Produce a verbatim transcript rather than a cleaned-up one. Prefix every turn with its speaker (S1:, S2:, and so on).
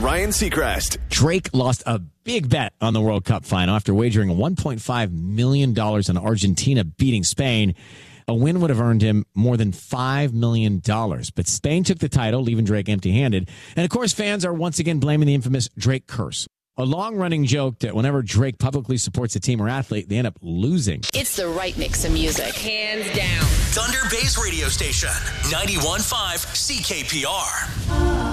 S1: Ryan Seacrest.
S2: Drake lost a big bet on the World Cup final after wagering one point five million dollars on Argentina beating Spain. A win would have earned him more than five million dollars. But Spain took the title, leaving Drake empty-handed. And, of course, fans are once again blaming the infamous Drake curse. A long-running joke that whenever Drake publicly supports a team or athlete, they end up losing.
S3: It's the right mix of music. Hands down.
S4: Thunder Bay's radio station, ninety-one point five C K P R.